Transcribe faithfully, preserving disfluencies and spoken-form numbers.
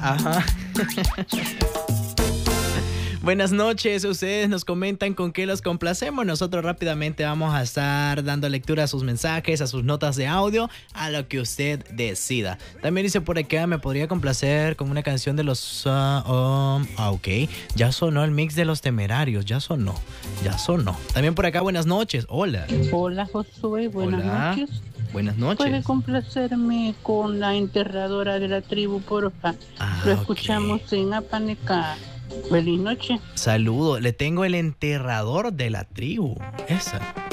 Ajá. Buenas noches, ustedes nos comentan con qué los complacemos. Nosotros rápidamente vamos a estar dando lectura a sus mensajes, a sus notas de audio, a lo que usted decida. También dice por acá, me podría complacer con una canción de los... Uh, um, ah, ok, ya sonó el mix de Los Temerarios, ya sonó, ya sonó. También por acá, buenas noches, hola. Hola Josué, buenas Hola. noches. Buenas noches. ¿Puede complacerme con La Enterradora de la Tribu, porfa? Ah, Lo ok. escuchamos en Apaneca. Feliz noche. Saludo, le tengo El Enterrador de la Tribu. Esa.